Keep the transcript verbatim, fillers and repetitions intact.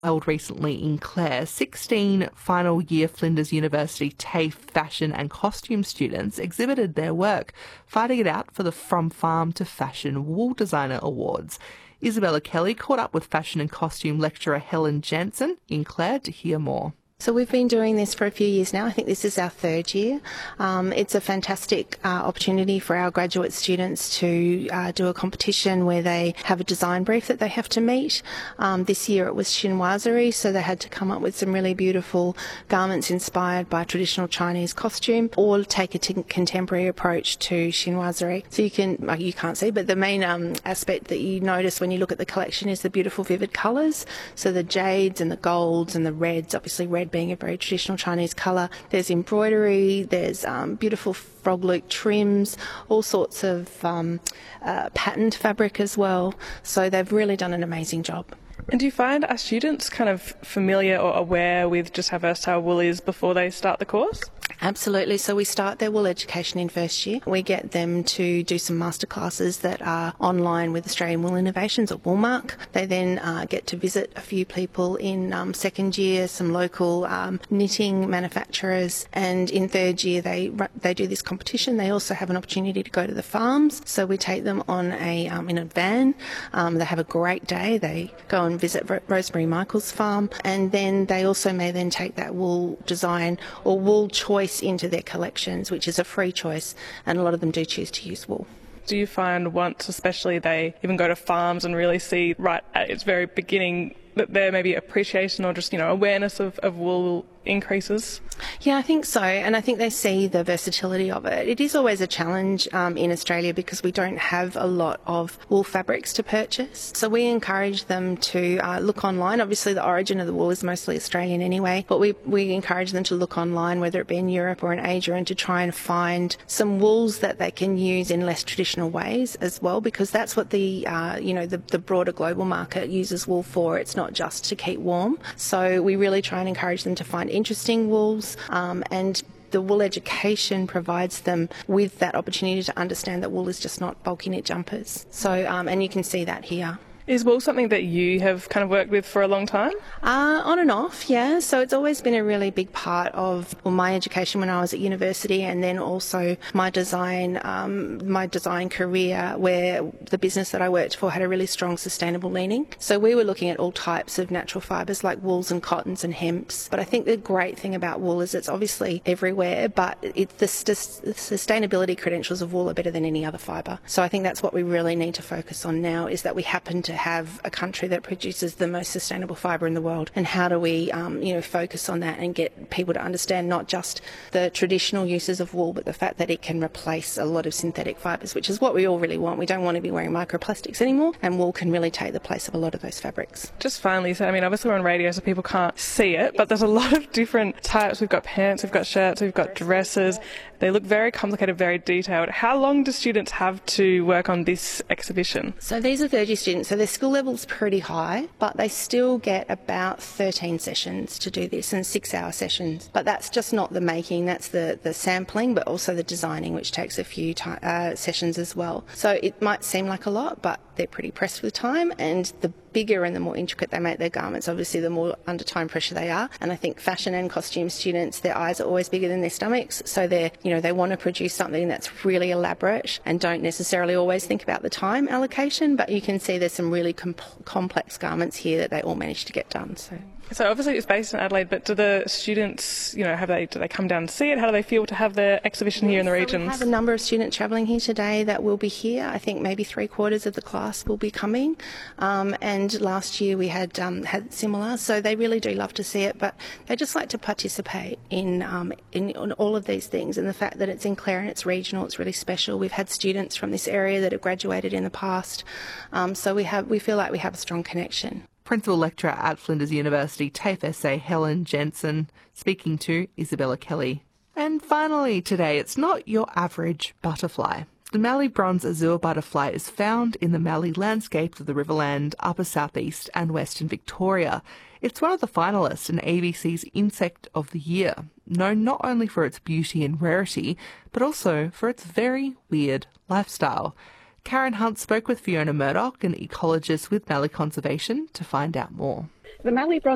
Held recently in Clare, sixteen final year Flinders University TAFE fashion and costume students exhibited their work, fighting it out for the From Farm to Fashion Wool Designer Awards. Isabella Kelly caught up with fashion and costume lecturer Helen Jensen in Clare to hear more. So we've been doing this for a few years now. I think this is our third year. Um, it's a fantastic uh, opportunity for our graduate students to uh, do a competition where they have a design brief that they have to meet. Um, this year it was chinoiserie, so they had to come up with some really beautiful garments inspired by traditional Chinese costume, or take a t- contemporary approach to chinoiserie. So you can, well, you can't see, but the main um, aspect that you notice when you look at the collection is the beautiful vivid colours. So the jades and the golds and the reds, obviously red being a very traditional Chinese colour. There's embroidery, there's um, beautiful frog loop trims, all sorts of um, uh, patterned fabric as well. So they've really done an amazing job. And do you find our students kind of familiar or aware with just how versatile wool is before they start the course? Absolutely. So we start their wool education in first year. We get them to do some masterclasses that are online with Australian Wool Innovations or Woolmark. They then uh, get to visit a few people in um, second year, some local um, knitting manufacturers, and in third year they they do this competition. They also have an opportunity to go to the farms. So we take them on a um, in a van. Um, they have a great day. They go and visit Ro- Rosemary Michael's farm, and then they also may then take that wool design or wool choice into their collections, which is a free choice, and a lot of them do choose to use wool. Do you find once especially they even go to farms and really see right at its very beginning that there may be appreciation or just, you know, awareness of, of wool increases? Yeah, I think so, and I think they see the versatility of it. It is always a challenge um, in Australia because we don't have a lot of wool fabrics to purchase. So we encourage them to uh, look online. Obviously the origin of the wool is mostly Australian anyway, but we, we encourage them to look online, whether it be in Europe or in Asia, and to try and find some wools that they can use in less traditional ways as well, because that's what the, uh, you know, the, the broader global market uses wool for. It's not just to keep warm. So we really try and encourage them to find interesting wools, um, and the wool education provides them with that opportunity to understand that wool is just not bulky knit jumpers. So, um, and you can see that here. Is wool something that you have kind of worked with for a long time? Uh, on and off, yeah. So it's always been a really big part of well, my education when I was at university, and then also my design, um, my design career, where the business that I worked for had a really strong sustainable leaning. So we were looking at all types of natural fibres like wools and cottons and hemps. But I think the great thing about wool is it's obviously everywhere, but it, the, the sustainability credentials of wool are better than any other fibre. So I think that's what we really need to focus on now, is that we happen to have a country that produces the most sustainable fibre in the world, and how do we um, you know focus on that and get people to understand not just the traditional uses of wool, but the fact that it can replace a lot of synthetic fibres, which is what we all really want. We don't want to be wearing microplastics anymore, and wool can really take the place of a lot of those fabrics. Just finally, so I mean obviously we're on radio so people can't see it, but there's a lot of different types. We've got pants, we've got shirts, we've got dresses. They look very complicated, very detailed. How long do students have to work on this exhibition? So these are third year students, so their skill level's pretty high, but they still get about thirteen sessions to do this, and six hour sessions. But that's just not the making, that's the, the sampling, but also the designing, which takes a few t- uh, sessions as well. So it might seem like a lot, but they're pretty pressed with time, and the bigger and the more intricate they make their garments, obviously the more under time pressure they are. And I think fashion and costume students, their eyes are always bigger than their stomachs, so they're, you know, they want to produce something that's really elaborate and don't necessarily always think about the time allocation, but you can see there's some really com- complex garments here that they all manage to get done. So. So obviously it's based in Adelaide, but do the students, you know, have they do they come down to see it? How do they feel to have their exhibition here in the so regions? We have a number of students travelling here today that will be here. I think maybe three quarters of the class will be coming, um, and last year we had um, had similar. So they really do love to see it, but they just like to participate in, um, in in all of these things. And the fact that it's in Clare and it's regional, it's really special. We've had students from this area that have graduated in the past, um, so we have we feel like we have a strong connection. Principal Lecturer at Flinders University TAFE essay Helen Jensen speaking to Isabella Kelly. And finally today, it's not your average butterfly. The Mallee bronze azure butterfly is found in the Mallee landscapes of the Riverland, upper southeast and western Victoria. It's one of the finalists in A B C's Insect of the Year, known not only for its beauty and rarity, but also for its very weird lifestyle. Karen Hunt spoke with Fiona Murdoch, an ecologist with Mallee Conservation, to find out more. The Mallee bronze